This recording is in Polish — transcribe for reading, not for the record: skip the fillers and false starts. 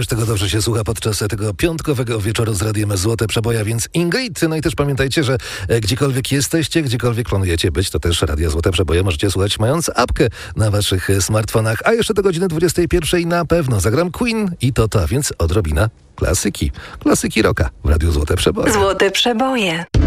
ponoć tego dobrze się słucha podczas tego piątkowego wieczoru z Radiem Złote Przeboje, więc Ingrid. No i też pamiętajcie, że gdziekolwiek jesteście, gdziekolwiek planujecie być, to też Radia Złote Przeboje możecie słuchać mając apkę na waszych smartfonach. A jeszcze do godziny 21 na pewno zagram Queen i Tota, więc odrobina klasyki. Klasyki rocka w Radiu Złote Przeboje. Złote Przeboje.